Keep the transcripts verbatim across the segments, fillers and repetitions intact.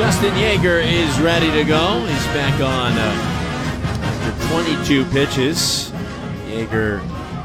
Justin Yeager is ready to go. He's back on uh, after twenty-two pitches. Yeager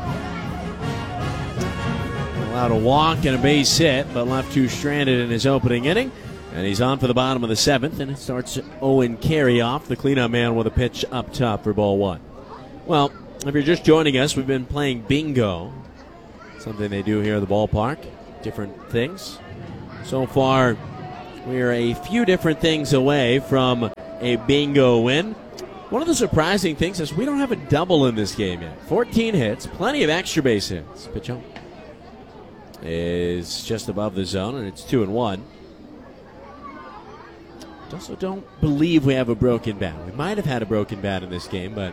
allowed a walk and a base hit, but left two stranded in his opening inning. And he's on for the bottom of the seventh, and it starts Owen Carey off, the cleanup man, with a pitch up top for ball one. Well, if you're just joining us, we've been playing bingo, something they do here at the ballpark, different things. So far, we're a few different things away from a bingo win. One of the surprising things is we don't have a double in this game yet. fourteen hits, plenty of extra base hits. Pitch on is just above the zone, and it's two and one. Also don't believe we have a broken bat. We might have had a broken bat in this game, but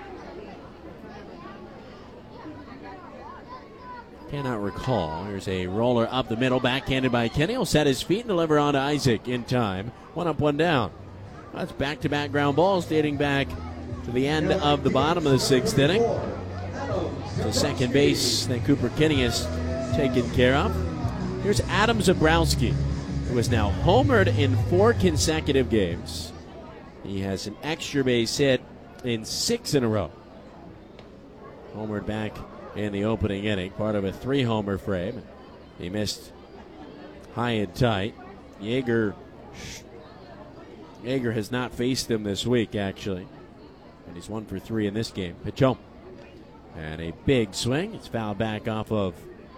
cannot recall. Here's a roller up the middle, backhanded by Kenny. He'll set his feet and deliver on to Isaac in time. One up, one down. That's back-to-back ground balls dating back to the end of the bottom of the sixth inning. To second base that Cooper Kenny has taken care of. Here's Adam Zabrowski, who is now homered in four consecutive games. He has an extra base hit in six in a row. Homered back in the opening inning, part of a three-homer frame. He missed high and tight. Yeager, Yeager has not faced him this week, actually. And he's one for three in this game. Pitch home. And a big swing. It's fouled back off of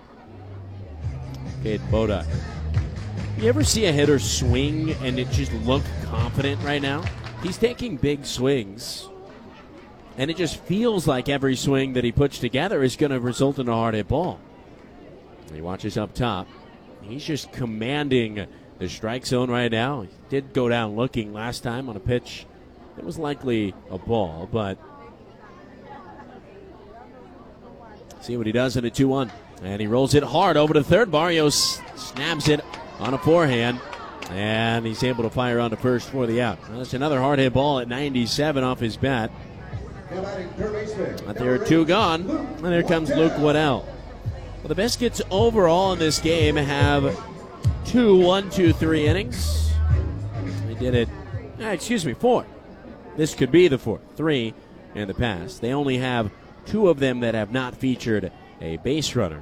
Cade Boda. You ever see a hitter swing and it just look confident right now? He's taking big swings, and it just feels like every swing that he puts together is going to result in a hard hit ball. He watches up top. He's just commanding the strike zone right now. He did go down looking last time on a pitch. It was likely a ball, but see what he does in a two one. And he rolls it hard over to third. Barrios snaps it on a forehand, and he's able to fire on to first for the out. Well, that's another hard hit ball at ninety-seven off his bat. But there are two gone, and there comes Luke Waddell. Well, the Biscuits overall in this game have two one, two, three innings. They did it, ah, excuse me, four. This could be the fourth, three in the past. They only have two of them that have not featured a base runner.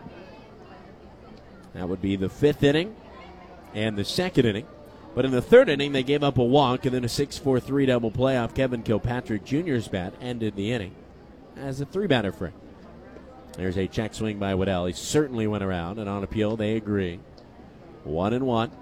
That would be the fifth inning and the second inning. But in the third inning, they gave up a walk, and then a six four three double play off Kevin Kilpatrick Junior's bat ended the inning as a three-batter frame. There's a check swing by Waddell. He certainly went around, and on appeal, they agree. One and one.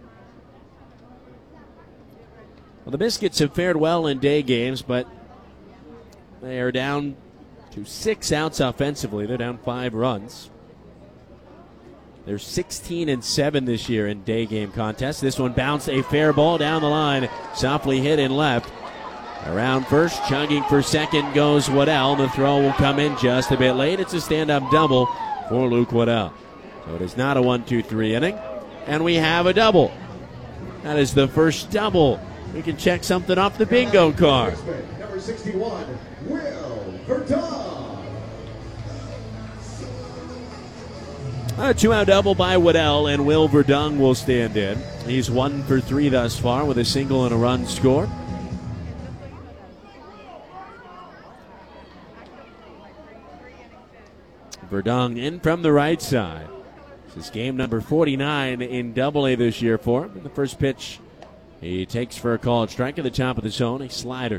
Well, the Biscuits have fared well in day games, but they are down to six outs offensively. They're down five runs. They're sixteen and seven this year in day game contests. This one bounced a fair ball down the line, softly hit in left. Around first, chugging for second goes Waddell. The throw will come in just a bit late. It's a stand-up double for Luke Waddell. So it is not a one two three inning, and we have a double. That is the first double. We can check something off the bingo card. Number sixty-one, Will Verdun. A two-out double by Waddell, and Will Verdun will stand in. He's one for three thus far with a single and a run scored. Verdun in from the right side. This is game number forty-nine in Double A this year for him. In the first pitch, he takes for a called strike at the top of the zone, a slider.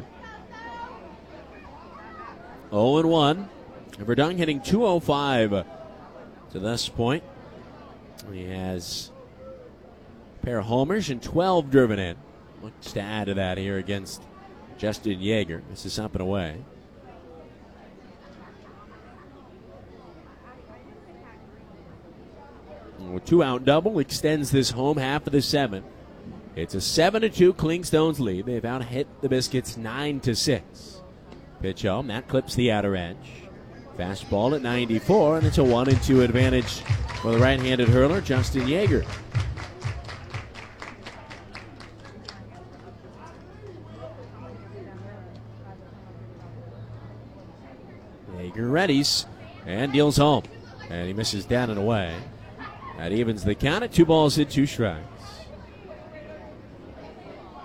oh and one. Verdun hitting two oh five. To this point, he has a pair of homers and twelve driven in. Looks to add to that here against Justin Yeager. This is up and away. A two-out double extends this home half of the seventh. It's a seven to two Clingstones lead. They've out-hit the Biscuits nine to six. Pitch home. That clips the outer edge. Fastball at ninety-four, and it's a one and two advantage for the right-handed hurler, Justin Yeager. Yeager readies and deals home, and he misses down and away. That evens the count at two balls hit, two strikes.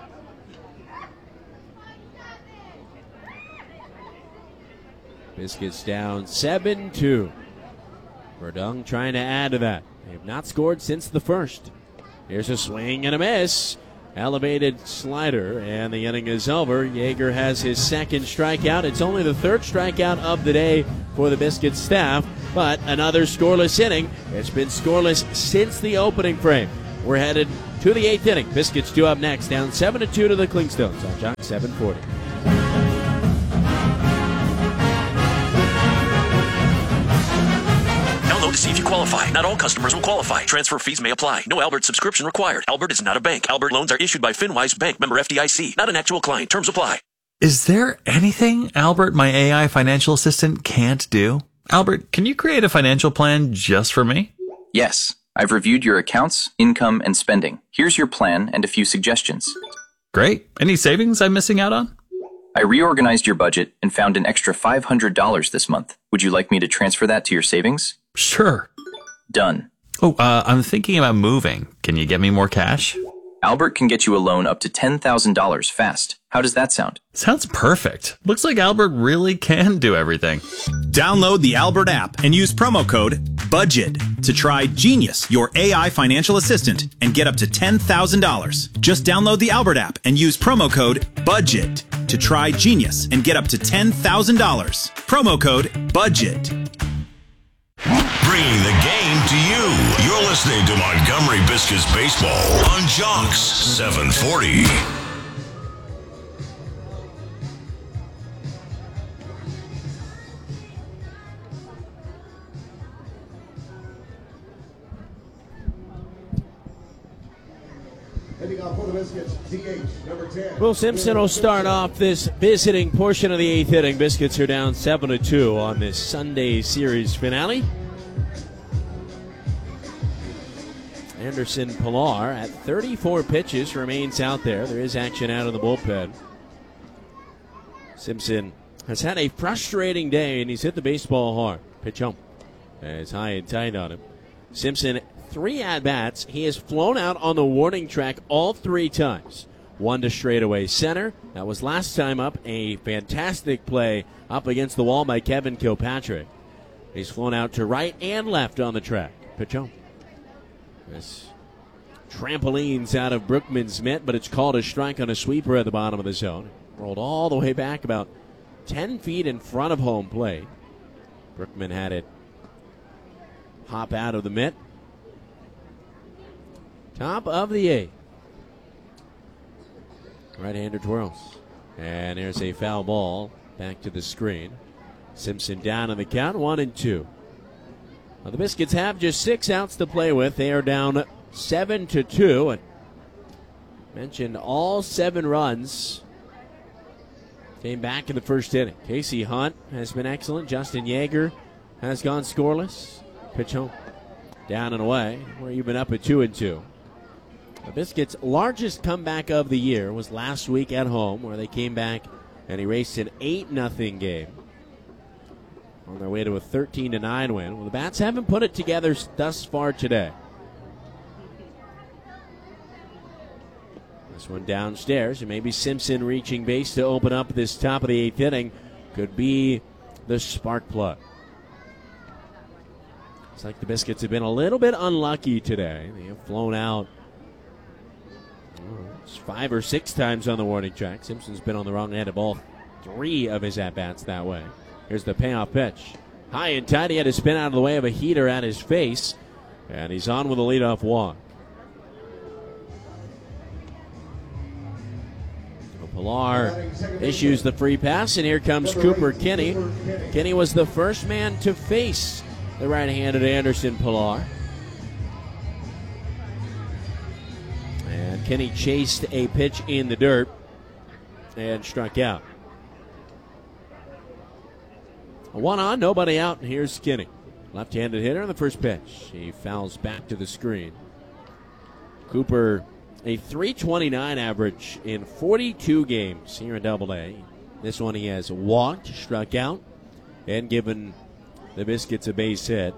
Biscuits down seven two. Verdun trying to add to that. They have not scored since the first. Here's a swing and a miss. Elevated slider, and the inning is over. Yeager has his second strikeout. It's only the third strikeout of the day for the Biscuits staff, but another scoreless inning. It's been scoreless since the opening frame. We're headed to the eighth inning. Biscuits two up next, down seven to two to the Clingstones on Jock seven forty. To see if you qualify. Not all customers will qualify. Transfer fees may apply. No Albert subscription required. Albert is not a bank. Albert loans are issued by FinWise Bank, member F D I C. Not an actual client. Terms apply. Is there anything Albert, my A I financial assistant, can't do? Albert, can you create a financial plan just for me? Yes. I've reviewed your accounts, income, and spending. Here's your plan and a few suggestions. Great. Any savings I'm missing out on? I reorganized your budget and found an extra five hundred dollars this month. Would you like me to transfer that to your savings? Sure. Done. Oh, uh, I'm thinking about moving. Can you get me more cash? Albert can get you a loan up to ten thousand dollars fast. How does that sound? Sounds perfect. Looks like Albert really can do everything. Download the Albert app and use promo code BUDGET to try Genius, your A I financial assistant, and get up to ten thousand dollars. Just download the Albert app and use promo code BUDGET to try Genius and get up to ten thousand dollars. Promo code BUDGET. Bringing the game to you. You're listening to Montgomery Biscuits Baseball on Jocks seven forty. Heading off for the Biscuits, D H, number ten. Will Simpson will start off this visiting portion of the eighth inning. Biscuits are down seven to two on this Sunday series finale. Anderson Pilar at thirty-four pitches remains out there. There is action out of the bullpen. Simpson has had a frustrating day, and he's hit the baseball hard. Pitch home. It's high and tight on him. Simpson, three at-bats. He has flown out on the warning track all three times. One to straightaway center. That was last time up. A fantastic play up against the wall by Kevin Kilpatrick. He's flown out to right and left on the track. Pitch home. This trampolines out of Brookman's mitt, but it's called a strike on a sweeper at the bottom of the zone. Rolled all the way back about ten feet in front of home plate. Brookman had it hop out of the mitt. Top of the eighth. Right-hander twirls. And there's a foul ball back to the screen. Simpson down on the count, one and two. Well, the Biscuits have just six outs to play with. They are down seven to two. And mentioned all seven runs came back in the first inning. Casey Hunt has been excellent. Justin Yeager has gone scoreless. Pitch home. Down and away. We're even up at two and two. The Biscuits' largest comeback of the year was last week at home, where they came back and erased an eight nothing game on their way to a thirteen to nine win. Well, the Bats haven't put it together thus far today. This one downstairs, and maybe Simpson reaching base to open up this top of the eighth inning could be the spark plug. It's like the Biscuits have been a little bit unlucky today. They have flown out five or six times on the warning track. Simpson's been on the wrong end of all three of his at-bats that way. Here's the payoff pitch. High and tight. He had to spin out of the way of a heater at his face. And he's on with a leadoff walk. So Pilar issues the free pass, and here comes Cooper Kinney. Kinney was the first man to face the right-handed Anderson Pilar. And Kinney chased a pitch in the dirt and struck out. One on, nobody out, and here's Kinney. Left-handed hitter on the first pitch. He fouls back to the screen. Cooper, a three twenty-nine average in forty-two games here in Double A. This one he has walked, struck out, and given the Biscuits a base hit.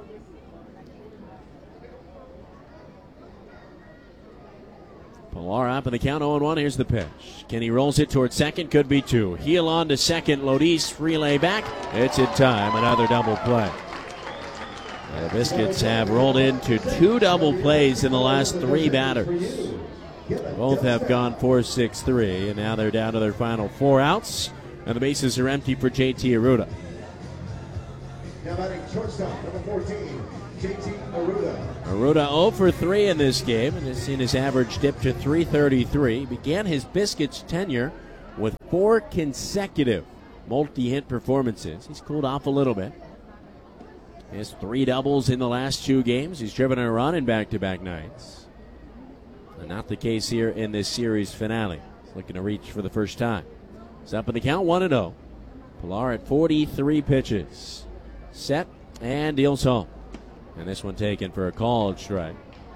Pilar up in the count, oh and one. Here's the pitch. Kenny rolls it towards second, could be two. Heel on to second, Lodis relay back. It's in time, another double play. The Biscuits have rolled into two double plays in the last three batters. Both have gone four six three, and now they're down to their final four outs, and the bases are empty for J T Arruda. Now batting shortstop, number fourteen, J T Arruda. Arruda oh for three in this game and has seen his average dip to three thirty-three. He began his Biscuits tenure with four consecutive multi-hit performances. He's cooled off a little bit. He has three doubles in the last two games. He's driven a run in back-to-back nights. And not the case here in this series finale. He's looking to reach for the first time. He's up in the count, one and oh. Pilar at forty-three pitches. Set and deals home. And this one taken for a called strike.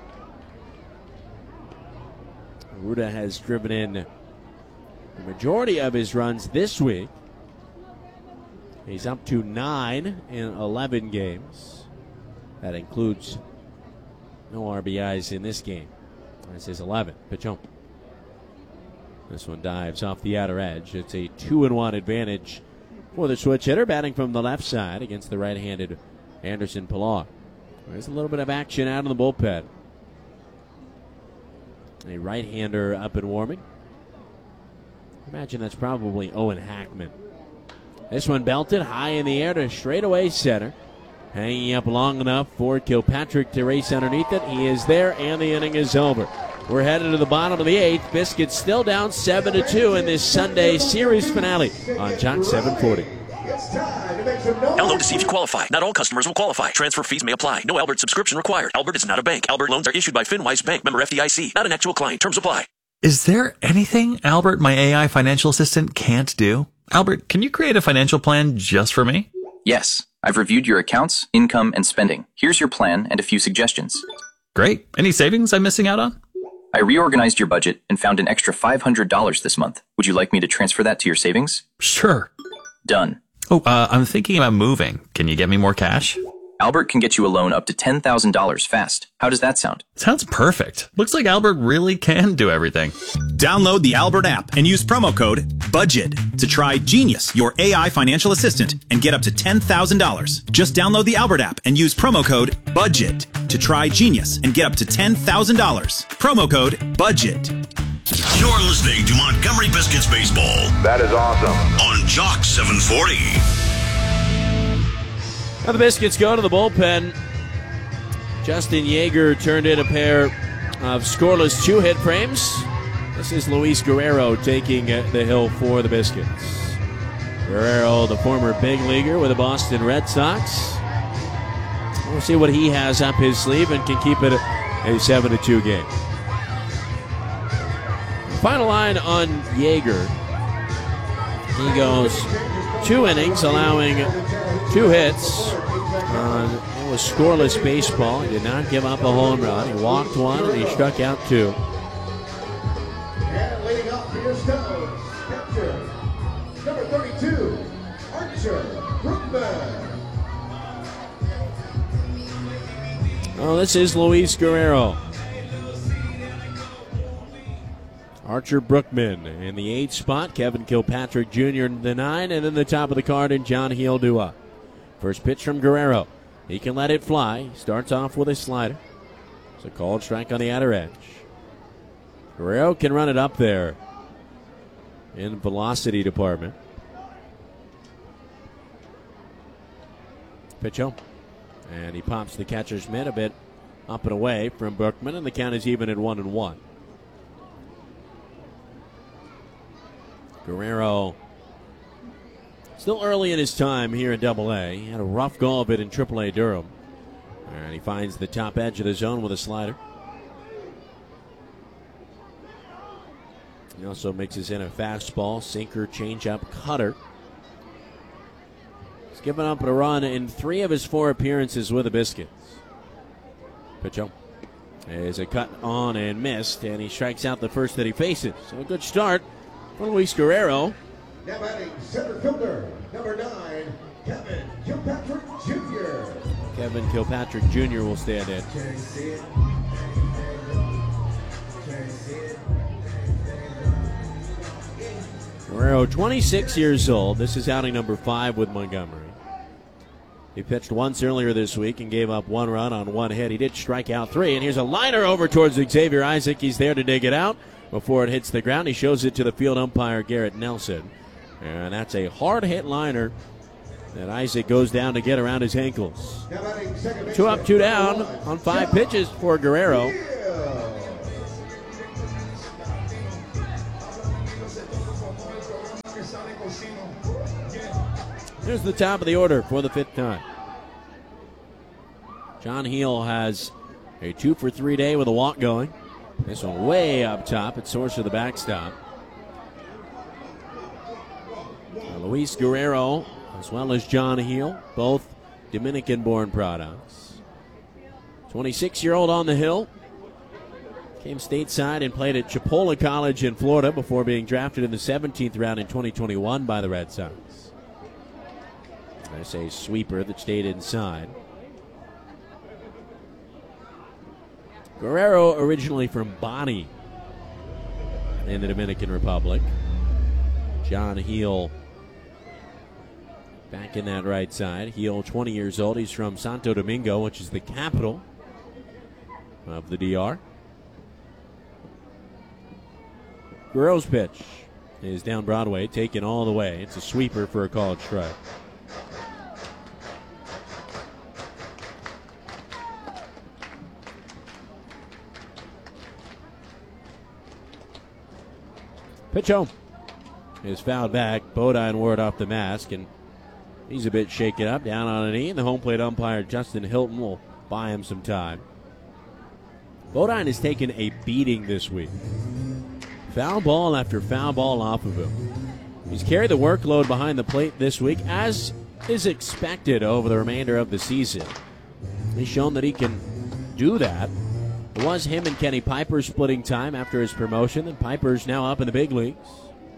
Arruda has driven in the majority of his runs this week. He's up to nine in eleven games. That includes no R B Is in this game. That's his eleventh. Pitch home. This one dives off the outer edge. It's a two and one advantage for the switch hitter, batting from the left side against the right-handed Anderson Pilar. There's a little bit of action out in the bullpen. A right-hander up and warming. Imagine that's probably Owen Hackman. This one belted high in the air to straightaway center. Hanging up long enough for Kilpatrick to race underneath it. He is there, and the inning is over. We're headed to the bottom of the eighth. Biscuits still down seven to two in this Sunday series finale on Jock seven forty. It's time to make some noise. Download to see if you qualify. Not all customers will qualify. Transfer fees may apply. No Albert subscription required. Albert is not a bank. Albert loans are issued by FinWise Bank, member F D I C. Not an actual client. Terms apply. Is there anything Albert, my A I financial assistant, can't do? Albert, can you create a financial plan just for me? Yes, I've reviewed your accounts, income, and spending. Here's your plan and a few suggestions. Great. Any savings I'm missing out on? I reorganized your budget and found an extra five hundred dollars this month. Would you like me to transfer that to your savings? Sure. Done. Oh, uh, I'm thinking about moving. Can you get me more cash? Albert can get you a loan up to ten thousand dollars fast. How does that sound? Sounds perfect. Looks like Albert really can do everything. Download the Albert app and use promo code BUDGET to try Genius, your A I financial assistant, and get up to ten thousand dollars. Just download the Albert app and use promo code BUDGET to try Genius and get up to ten thousand dollars. Promo code BUDGET. You're listening to Montgomery Biscuits Baseball. That is awesome. On Jock seven forty. Now the Biscuits go to the bullpen. Justin Yeager turned in a pair of scoreless two-hit frames. This is Luis Guerrero taking the hill for the Biscuits. Guerrero, the former big leaguer with the Boston Red Sox. We'll see what he has up his sleeve and can keep it a seven to two game. Final line on Yeager. He goes two innings, allowing two hits. Uh, it was scoreless baseball. He did not give up a home run. He walked one and he struck out two. And leading off for your Stones, catcher, number thirty-two, Archer Brookman. Oh, this is Luis Guerrero. Archer Brookman in the eighth spot. Kevin Kilpatrick Junior in the nine. And then the top of the card in John Hildua. First pitch from Guerrero. He can let it fly. He starts off with a slider. It's a called strike on the outer edge. Guerrero can run it up there in velocity department. Pitch home. And he pops the catcher's mitt a bit up and away from Brookman, and the count is even at one and one. Guerrero still early in his time here in Double A. He had a rough go of it in Triple A Durham. And he finds the top edge of the zone with a slider. He also mixes in a fastball, sinker, changeup, cutter. He's given up a run in three of his four appearances with the Biscuits. Pitch home. Is a cut on and missed, and he strikes out the first that he faces. So a good start for Luis Guerrero. Now batting center fielder, number nine, Kevin Kilpatrick Junior Kevin Kilpatrick Junior will stand in. Can you see it? Can you see it? Guerrero, twenty-six years old. This is outing number five with Montgomery. He pitched once earlier this week and gave up one run on one hit. He did strike out three, and here's a liner over towards Xavier Isaac. He's there to dig it out before it hits the ground. He shows it to the field umpire, Garrett Nelson. And that's a hard-hit liner that Isaac goes down to get around his ankles. Two up, two down on five pitches for Guerrero. Here's the top of the order for the fifth time. John Heel has a two for three day with a walk going. This one way up top at source of the backstop. Now, Luis Guerrero, as well as John Heel, both Dominican-born products. twenty-six-year-old on the hill. Came stateside and played at Chipola College in Florida before being drafted in the seventeenth round in twenty twenty-one by the Red Sox. There's a sweeper that stayed inside. Guerrero originally from Boni in the Dominican Republic. John Heel back in that right side. Heel, twenty years old. He's from Santo Domingo, which is the capital of the D R. Guerrero's pitch is down Broadway, taken all the way. It's a sweeper for a called strike. Pitch home is fouled back. Bodine ward off the mask, and he's a bit shaken up, down on a knee. And the home plate umpire, Justin Hilton, will buy him some time. Bodine has taken a beating this week. Foul ball after foul ball off of him. He's carried the workload behind the plate this week, as is expected over the remainder of the season. He's shown that he can do that. It was him and Kenny Piper splitting time after his promotion, and Piper's now up in the big leagues.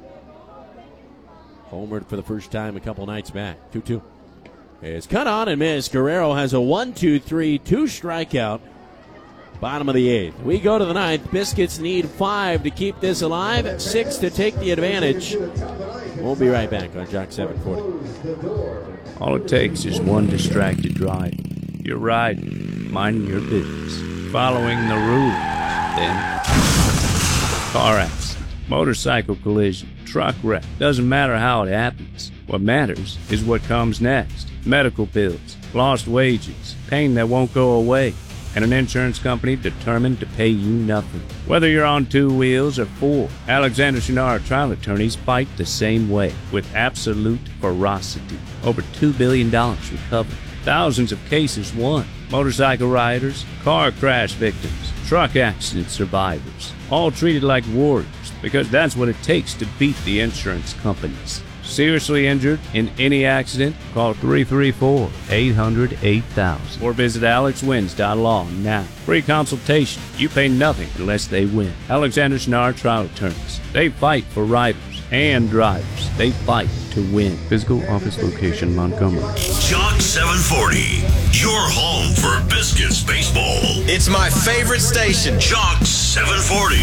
Homered for the first time a couple nights back. two two. It's cut on and missed. Guerrero has a one two three, two strikeout. Bottom of the eighth. We go to the ninth. Biscuits need five to keep this alive, six to take the advantage. We'll be right back on Jock seven forty. All it takes is one distracted driver. You're riding, minding your business, following the rules. Then, car accident, motorcycle collision, truck wreck. Doesn't matter how it happens. What matters is what comes next. Medical bills, lost wages, pain that won't go away, and an insurance company determined to pay you nothing. Whether you're on two wheels or four, Alexander Shunnarah trial attorneys fight the same way with absolute ferocity. Over two billion dollars recovered. Thousands of cases won. Motorcycle riders, car crash victims, truck accident survivors, all treated like warriors, because that's what it takes to beat the insurance companies. Seriously injured in any accident? Call three three four, eight hundred, eight thousand or visit alex wins dot law now. Free consultation. You pay nothing unless they win. Alexander Shunnarah trial attorneys. They fight for riders and drivers. They fight to win. Physical office location, Montgomery. Jock seven forty, your home for Biscuits baseball. It's my favorite station. Jock seven forty.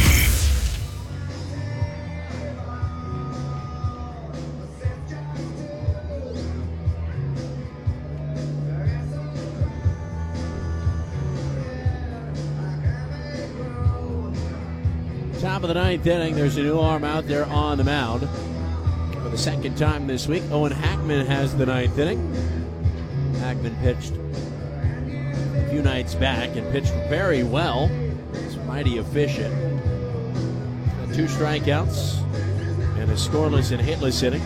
Top of the ninth inning, there's a new arm out there on the mound. For the second time this week, Owen Hackman has the ninth inning. Hackman pitched a few nights back and pitched very well. He's mighty efficient. Got two strikeouts and a scoreless and hitless inning.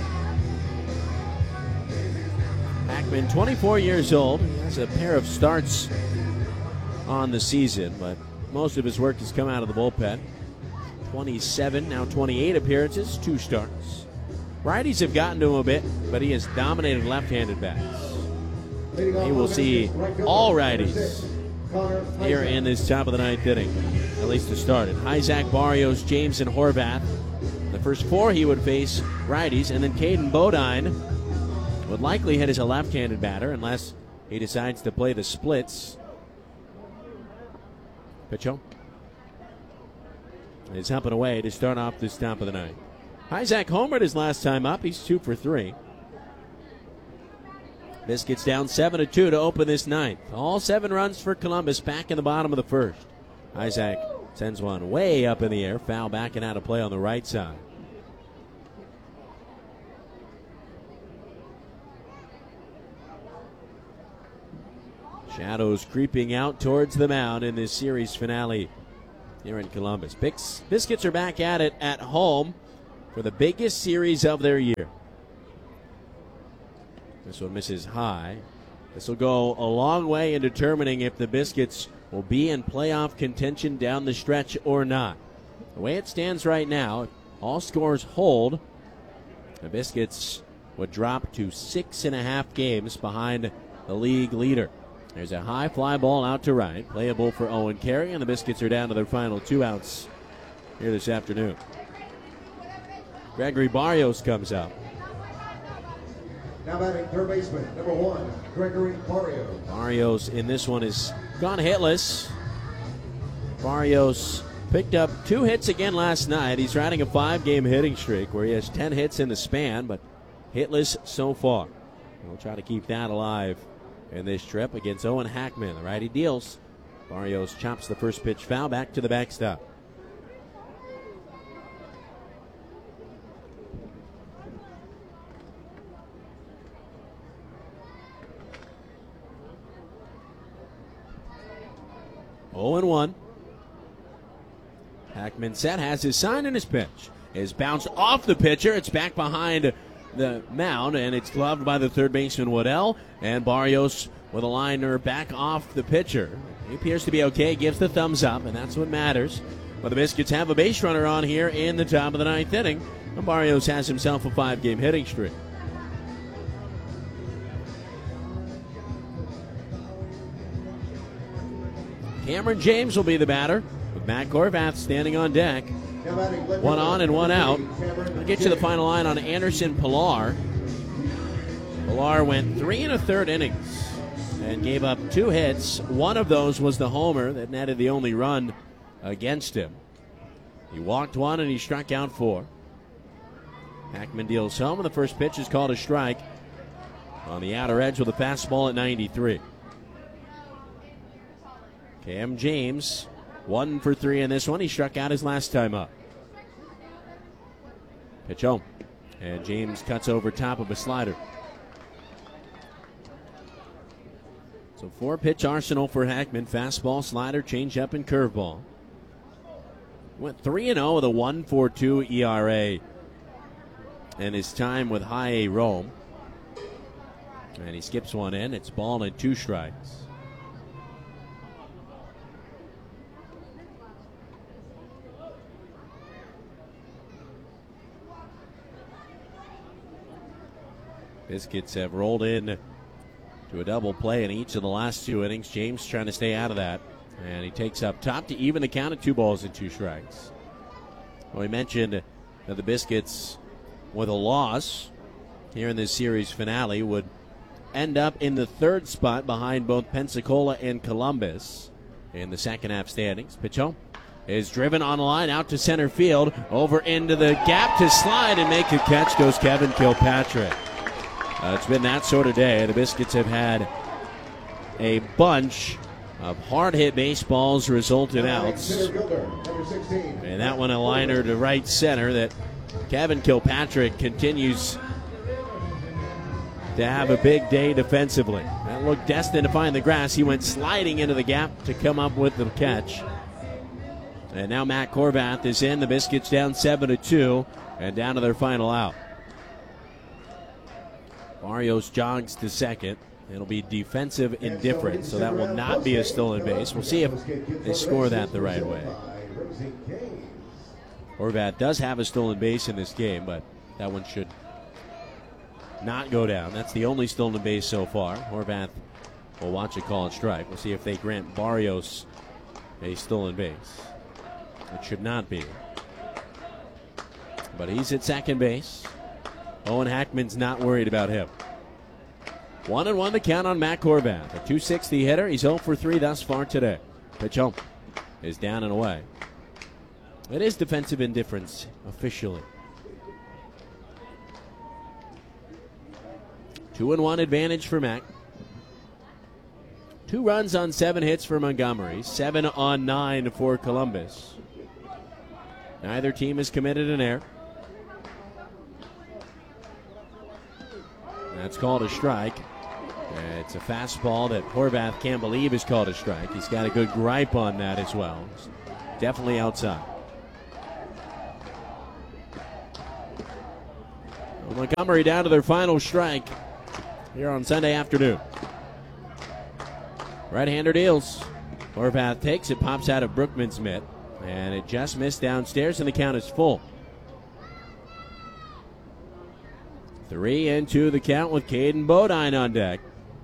Hackman, twenty-four years old. He has a pair of starts on the season, but most of his work has come out of the bullpen. twenty-seven, now twenty-eight appearances, two starts. Righties have gotten to him a bit, but he has dominated left-handed bats. He will see all righties here in this top of the ninth inning, at least to start it. Isaac, Barrios, James, and Horvath. The first four he would face righties, and then Caden Bodine would likely hit as a left-handed batter unless he decides to play the splits. Pitch home. It's up and away to start off this top of the ninth. Isaac homered his last time up. He's two for three. Biscuits down seven to two to open this ninth. All seven runs for Columbus back in the bottom of the first. Isaac sends one way up in the air. Foul back and out of play on the right side. Shadows creeping out towards the mound in this series finale here in Columbus. Bis- Biscuits are back at it at home for the biggest series of their year. This one misses high. This will go a long way in determining if the Biscuits will be in playoff contention down the stretch or not. The way it stands right now, if all scores hold, the Biscuits would drop to six and a half games behind the league leader. There's a high fly ball out to right, playable for Owen Carey, and the Biscuits are down to their final two outs here this afternoon. Gregory Barrios comes out. Now batting third baseman, number one, Gregory Barrios. Barrios in this one has gone hitless. Barrios picked up two hits again last night. He's riding a five-game hitting streak where he has ten hits in the span, but hitless so far. We'll try to keep that alive in this trip against Owen Hackman. The righty deals. Barrios chops the first pitch foul back to the backstop. oh and one. Hackman set, has his sign and his pitch. Is bounced off the pitcher. It's back behind the mound, and it's gloved by the third baseman Waddell, and Barrios with a liner back off the pitcher. He appears to be okay, gives the thumbs up, and that's what matters. But the Biscuits have a base runner on here in the top of the ninth inning, and Barrios has himself a five-game hitting streak. Cameron James will be the batter, with Matt Corvath standing on deck. One on and one out. I'll get you the final line on Anderson Pilar. Pilar went three and a third innings and gave up two hits. One of those was the homer that netted the only run against him. He walked one and he struck out four. Hackman deals home, and the first pitch is called a strike on the outer edge with a fastball at ninety-three. Cam James, one for three in this one. He struck out his last time up. Pitch home. And James cuts over top of a slider. So four pitch arsenal for Hackman. Fastball, slider, changeup, and curveball. Went three and oh with a one point four two E R A. And his time with high A Rome. And he skips one in. It's ball and two strikes. Biscuits have rolled in to a double play in each of the last two innings. James trying to stay out of that. And he takes up top to even the count at two balls and two strikes. Well, we mentioned that the Biscuits, with a loss here in this series finale, would end up in the third spot behind both Pensacola and Columbus in the second half standings. Pitch home is driven on the line out to center field. Over into the gap to slide and make a catch goes Kevin Kilpatrick. Uh, it's been that sort of day. The Biscuits have had a bunch of hard-hit baseballs result in outs. And that one a liner to right center that Kevin Kilpatrick continues to have a big day defensively. That looked destined to find the grass. He went sliding into the gap to come up with the catch. And now Matt Corvath is in. The Biscuits down seven to two and down to their final out. Barrios jogs to second. It'll be defensive indifference, so that will not be a stolen base. We'll see if they score that the right way. Horvath does have a stolen base in this game, but that one should not go down. That's the only stolen base so far. Horvath will watch a call and strike. We'll see if they grant Barrios a stolen base. It should not be. But he's at second base. Owen Hackman's not worried about him. One and one to count on Matt Corvath. A two sixty hitter. He's oh for three thus far today. Pitch home is down and away. It is defensive indifference officially. Two and one advantage for Mac. Two runs on seven hits for Montgomery. Seven on nine for Columbus. Neither team has committed an error. That's called a strike. It's a fastball that Horvath can't believe is called a strike. He's got a good gripe on that as well. It's definitely outside. Well, Montgomery down to their final strike here on Sunday afternoon. Right-hander deals. Horvath takes it, pops out of Brookman's mitt, and it just missed downstairs, and the count is full. Three into the count with Caden Bodine on deck.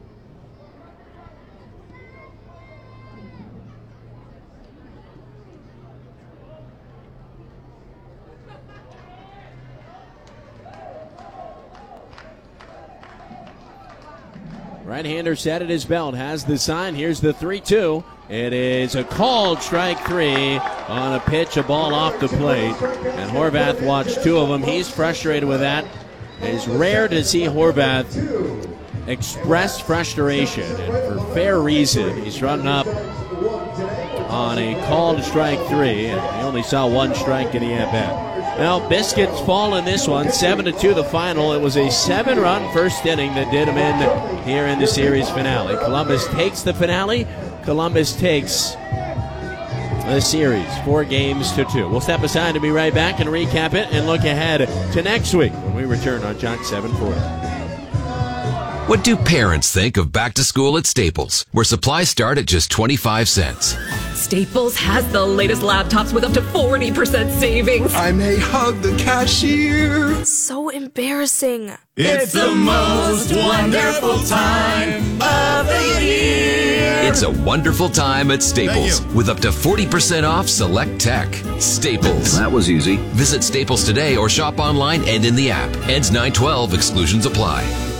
Right-hander set at his belt, has the sign. Here's the three two. It is a called strike three on a pitch, a ball off the plate. And Horvath watched two of them. He's frustrated with that. It's rare to see Horvath express frustration, and for fair reason. He's running up on a called strike three, and he only saw one strike in the at-bat. Now, Biscuits fall in this one, seven to two the final. It was a seven-run first inning that did him in here in the series finale. Columbus takes the finale. Columbus takes the series, four games to two. We'll step aside to be right back and recap it and look ahead to next week when we return on Jock seven forty. What do parents think of back to school at Staples, where supplies start at just twenty-five cents? Staples has the latest laptops with up to forty percent savings. I may hug the cashier. So embarrassing. It's the most wonderful time of the year. It's a wonderful time at Staples with up to forty percent off select tech. Staples. That was easy. Visit Staples today or shop online and in the app. Ends nine twelve. Exclusions apply.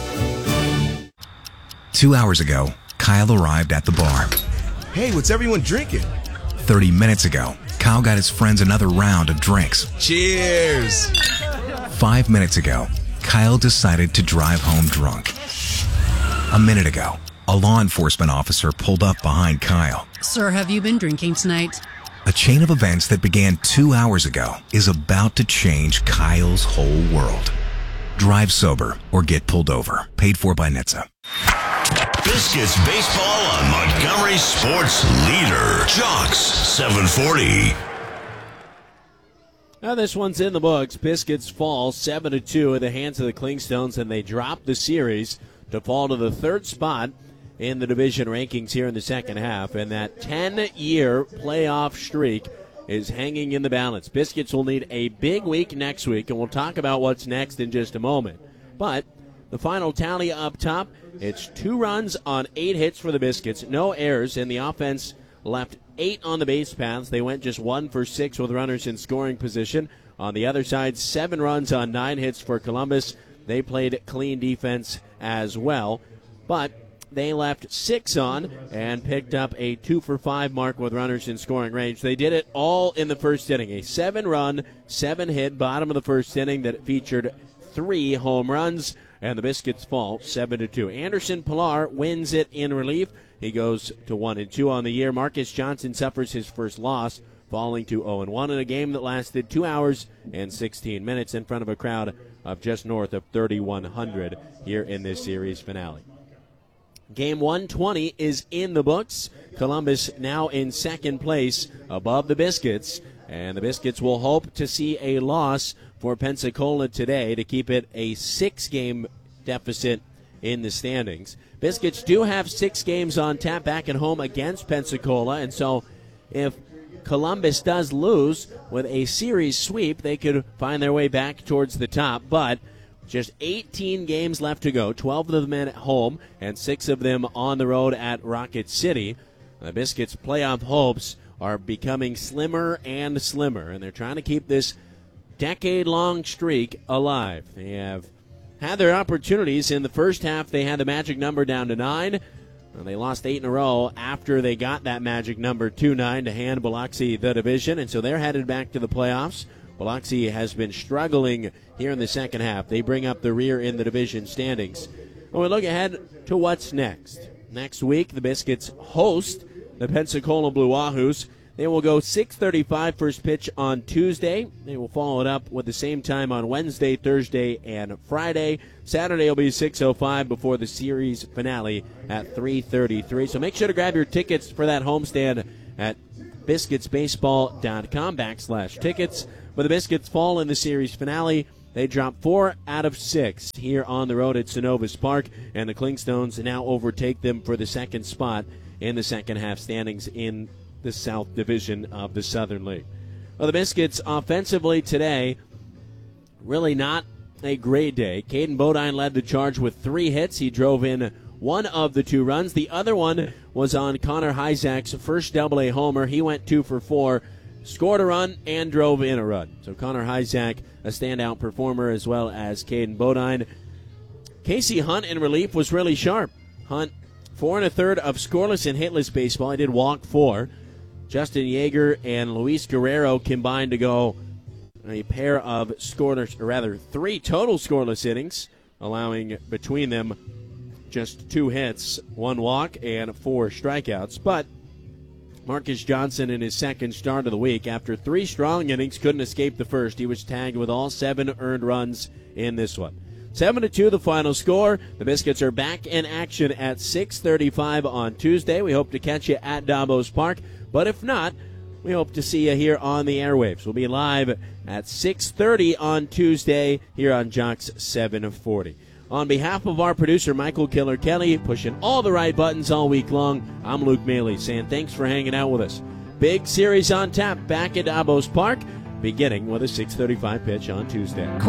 Two hours ago, Kyle arrived at the bar. Hey, what's everyone drinking? Thirty minutes ago, Kyle got his friends another round of drinks. Cheers! Five minutes ago, Kyle decided to drive home drunk. A minute ago, a law enforcement officer pulled up behind Kyle. Sir, have you been drinking tonight? A chain of events that began two hours ago is about to change Kyle's whole world. Drive sober or get pulled over. Paid for by N H T S A. Biscuits baseball on Montgomery Sports Leader. Jocks seven forty. Now this one's in the books. Biscuits fall seven to two at the hands of the Clingstones, and they drop the series to fall to the third spot in the division rankings here in the second half. And that ten-year playoff streak is hanging in the balance. Biscuits will need a big week next week, and we'll talk about what's next in just a moment. But the final tally up top, it's two runs on eight hits for the Biscuits, no errors, and the offense left eight on the base paths. They went just one for six with runners in scoring position. On the other side, seven runs on nine hits for Columbus. They played clean defense as well, but they left six on and picked up a two for five mark with runners in scoring range. They did it all in the first inning. A seven-run, seven-hit bottom of the first inning that featured three home runs, and the Biscuits fall seven to two. Anderson Pilar wins it in relief. He goes to one and two on the year. Marcus Johnson suffers his first loss, falling to oh and one in a game that lasted two hours and sixteen minutes in front of a crowd of just north of thirty-one hundred here in this series finale. Game one twenty is in the books. Columbus now in second place above the Biscuits, and the Biscuits will hope to see a loss for Pensacola today to keep it a six-game deficit in the standings. Biscuits do have six games on tap back at home against Pensacola, and so if Columbus does lose with a series sweep, they could find their way back towards the top, but just eighteen games left to go, twelve of them at home and six of them on the road at Rocket City. The Biscuits' playoff hopes are becoming slimmer and slimmer, and they're trying to keep this decade-long streak alive. They have had their opportunities. In the first half, they had the magic number down to nine. And they lost eight in a row after they got that magic number two nine to hand Biloxi the division, and so they're headed back to the playoffs. Biloxi has been struggling here in the second half. They bring up the rear in the division standings. Well, we look ahead to what's next. Next week, the Biscuits host the Pensacola Blue Wahoos. They will go six thirty-five first pitch on Tuesday. They will follow it up with the same time on Wednesday, Thursday, and Friday. Saturday will be six oh five before the series finale at three thirty-three. So make sure to grab your tickets for that homestand at biscuitsbaseball.com backslash tickets. But the Biscuits fall in the series finale. They drop four out of six here on the road at Synovus Park, and the Clingstones now overtake them for the second spot in the second half standings in the South Division of the Southern League. Well, the Biscuits offensively today, really not a great day. Caden Bodine led the charge with three hits. He drove in one of the two runs. The other one was on Connor Hyzak's first double A homer. He went two for four, scored a run, and drove in a run. So Connor Hyzak, a standout performer, as well as Caden Bodine. Casey Hunt in relief was really sharp. Hunt, four and a third of scoreless and hitless baseball. He did walk four. Justin Yeager and Luis Guerrero combined to go a pair of scoreless, or rather three total scoreless innings, allowing between them just two hits, one walk, and four strikeouts. But Marcus Johnson, in his second start of the week, after three strong innings, couldn't escape the first. He was tagged with all seven earned runs in this one. seven to two the final score. The Biscuits are back in action at six thirty-five on Tuesday. We hope to catch you at Davos Park. But if not, we hope to see you here on the airwaves. We'll be live at six thirty on Tuesday here on Jocks seven forty. On behalf of our producer, Michael Killer Kelly, pushing all the right buttons all week long, I'm Luke Maley saying thanks for hanging out with us. Big series on tap back at Davos Park, beginning with a six thirty-five pitch on Tuesday.